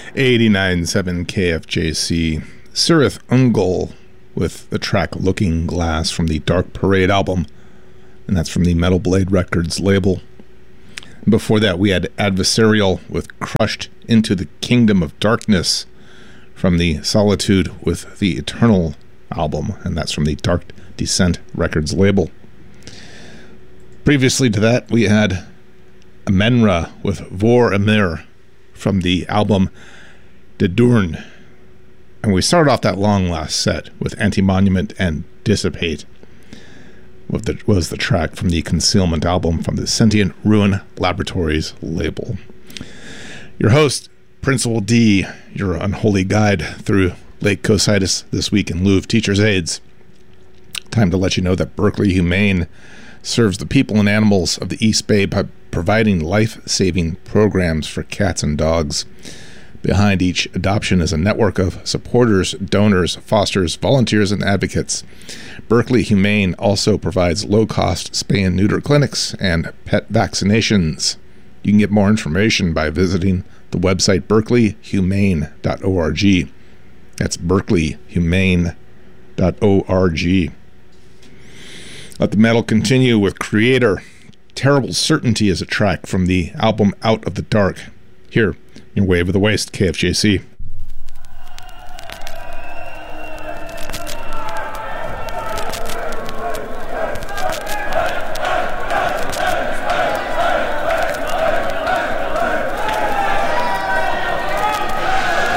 89.7 KFJC. Sirith Ungol with the track Looking Glass from the Dark Parade album, and that's from the Metal Blade Records label. Before that, we had Adversarial with Crushed into the Kingdom of Darkness from the Solitude with the Eternal album, and that's from the Dark Descent Records label. Previously to that, we had Amenra with Vor Emir from the album Dedurn. And we started off that long last set with Anti-Monument and Dissipate. Was the track from the Concealment album from the Sentient Ruin Laboratories label. Your host, Principal D, your unholy guide through Lake Cocytus this week in lieu of teacher's aides. Time to let you know that Berkeley Humane serves the people and animals of the East Bay by providing life-saving programs for cats and dogs. Behind each adoption is a network of supporters, donors, fosters, volunteers, and advocates. Berkeley Humane also provides low-cost spay and neuter clinics and pet vaccinations. You can get more information by visiting the website berkeleyhumane.org. That's berkeleyhumane.org. Let the metal continue with Creator. Terrible Certainty is a track from the album Out of the Dark. Here, your Wave of the Waste, KFJC.